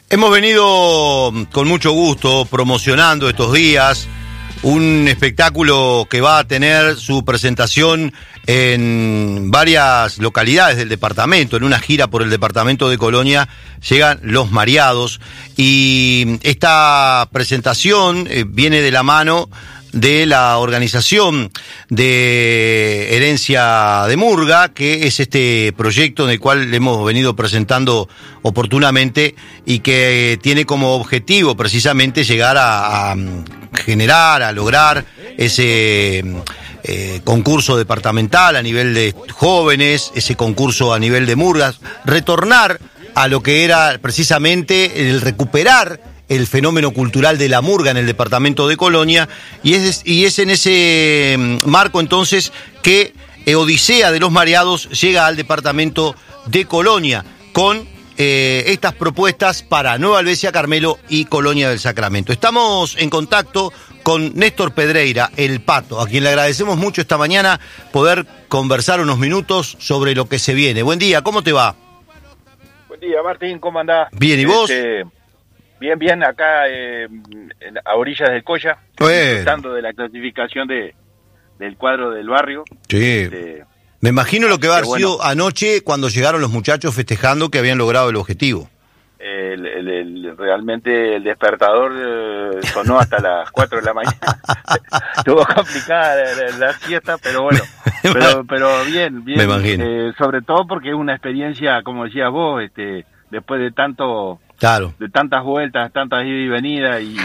Hemos venido con mucho gusto promocionando estos días un espectáculo que va a tener su presentación en varias localidades del departamento. En una gira por el departamento de Colonia llegan Los Mareados y esta presentación viene de la mano de la organización de Herencia de Murga, que es este proyecto en el cual hemos venido presentando oportunamente y que tiene como objetivo precisamente llegar a generar, a lograr ese concurso departamental a nivel de jóvenes, ese concurso a nivel de murgas, retornar a lo que era precisamente el recuperar el fenómeno cultural de la murga en el departamento de Colonia, y es en ese marco entonces que Odisea de Los Mareados llega al departamento de Colonia con estas propuestas para Nueva Alvesia, Carmelo y Colonia del Sacramento. Estamos en contacto con Néstor Pedreira, el Pato, a quien le agradecemos mucho esta mañana poder conversar unos minutos sobre lo que se viene. Buen día, ¿cómo te va? Buen día, Martín, ¿cómo andás? Bien, ¿y vos? Bien, acá a orillas del Coya, disfrutando de la clasificación del cuadro del barrio. Sí. Me imagino lo que va a haber sido anoche cuando llegaron los muchachos festejando que habían logrado el objetivo. Realmente el despertador sonó hasta las 4 de la mañana. Estuvo complicada la siesta, pero bueno, pero bien. Me imagino. Sobre todo porque es una experiencia, como decías vos, después de tanto... Claro. De tantas vueltas, tantas idas y venidas, y